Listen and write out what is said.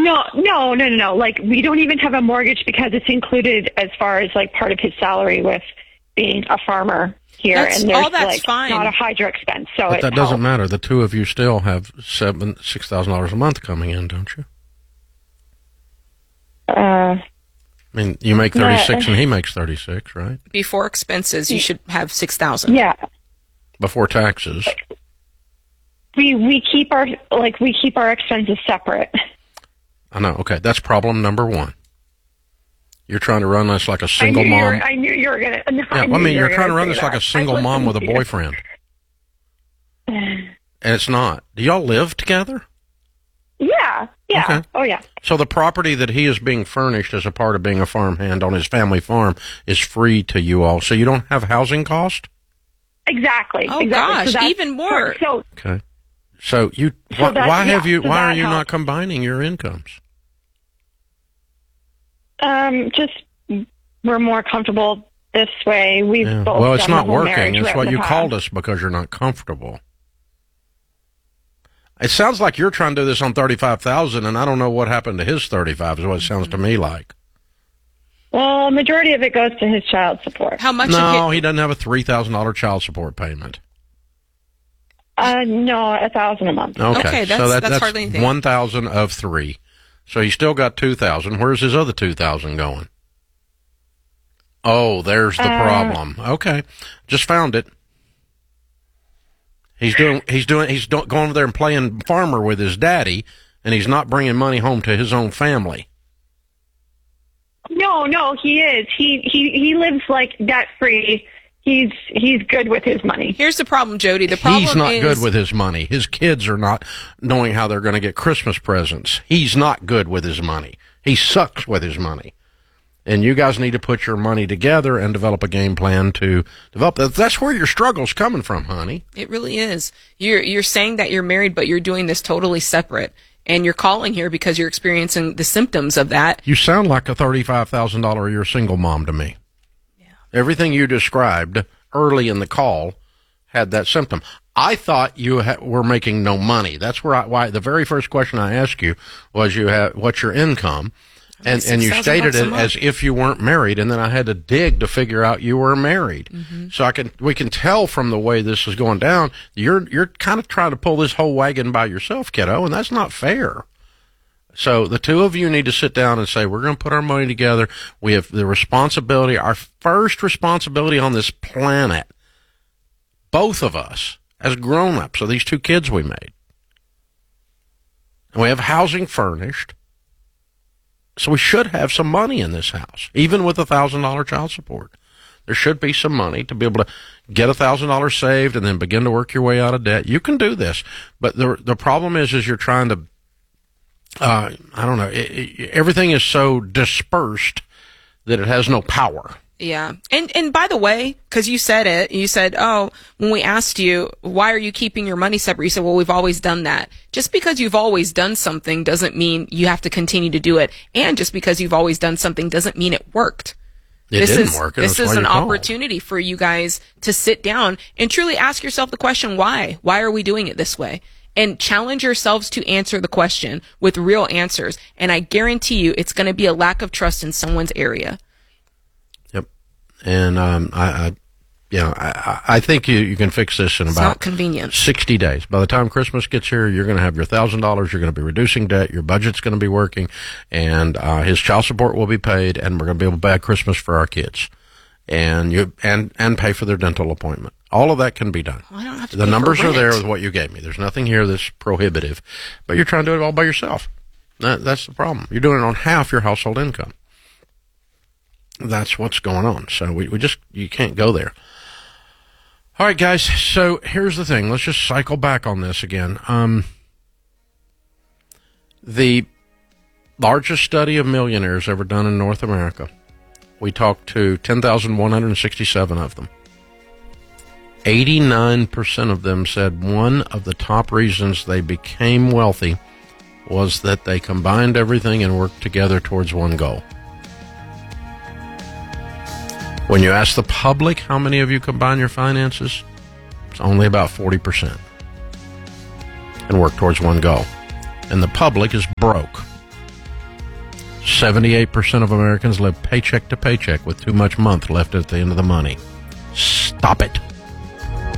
No. Like, we don't even have a mortgage because it's included as far as, like, part of his salary with being a farmer here. And there's, fine. Not a hydro expense. So but that doesn't matter. The two of you still have $6,000 a month coming in, don't you? I mean, you make 36 and he makes 36, right? Before expenses, you should have 6,000. Yeah. Before taxes. We keep our expenses separate. I know. Okay, that's problem number one. You're trying to run this like a single mom. I knew you were going to. You're trying to run this like a single mom with a boyfriend. And it's not. Do y'all live together? Yeah. Okay. Oh, yeah. So the property that he is being furnished as a part of being a farmhand on his family farm is free to you all, so you don't have housing cost? Exactly. Oh, exactly. gosh, even more. Okay. So why are you not combining your incomes? Just we're more comfortable this way. Both it's not working. It's what you called us because you're not comfortable. It sounds like you're trying to do this on $35,000, and I don't know what happened to his 35. Is what it sounds to me like. Well, majority of it goes to his child support. How much? No, he doesn't have a $3,000 child support payment. No, $1,000 a month. Okay, that's hardly anything. 1,000 of 3. So he's still got 2,000. Where's his other 2,000 going? Oh, there's the problem. Okay, just found it. He's going over there and playing farmer with his daddy, and he's not bringing money home to his own family. No, he is. He lives like debt free. He's good with his money. Here's the problem, Jody. The problem he's not good with his money. His kids are not knowing how they're going to get Christmas presents. He's not good with his money. He sucks with his money. And you guys need to put your money together and develop a game plan to develop that. That's where your struggle's coming from, honey. It really is. You're saying that you're married, but you're doing this totally separate. And you're calling here because you're experiencing the symptoms of that. You sound like a $35,000 a year single mom to me. Yeah. Everything you described early in the call had that symptom. I thought you were making no money. That's why the very first question I asked you was what's your income? And you stated it as if you weren't married, and then I had to dig to figure out you were married. Mm-hmm. So we can tell from the way this is going down, you're kind of trying to pull this whole wagon by yourself, kiddo, and that's not fair. So the two of you need to sit down and say, we're going to put our money together. We have the responsibility, our first responsibility on this planet, both of us, as grown-ups, of these two kids we made. And we have housing furnished. So we should have some money in this house, even with $1,000 child support. There should be some money to be able to get $1,000 saved and then begin to work your way out of debt. You can do this, but the problem is you're trying to. I don't know. Everything is so dispersed that it has no power. Yeah. And by the way, because you said it, when we asked you, why are you keeping your money separate? You said, well, we've always done that. Just because you've always done something doesn't mean you have to continue to do it. And just because you've always done something doesn't mean it worked. It didn't work. This is an opportunity for you guys to sit down and truly ask yourself the question, why? Why are we doing it this way? And challenge yourselves to answer the question with real answers. And I guarantee you it's going to be a lack of trust in someone's area. And I think you can fix this in about 60 days. By the time Christmas gets here, you're going to have your $1,000. You're going to be reducing debt. Your budget's going to be working, and his child support will be paid, and we're going to be able to buy Christmas for our kids, and pay for their dental appointment. All of that can be done. Well, I don't have to the numbers are there with what you gave me. There's nothing here that's prohibitive, but you're trying to do it all by yourself. That's the problem. You're doing it on half your household income. That's what's going on. So you can't go there. All right, guys. So here's the thing. Let's just cycle back on this again. The largest study of millionaires ever done in North America. We talked to 10,167 of them. 89% of them said one of the top reasons they became wealthy was that they combined everything and worked together towards one goal. When you ask the public how many of you combine your finances, it's only about 40% and work towards one goal. And the public is broke. 78% of Americans live paycheck to paycheck with too much month left at the end of the money. Stop it.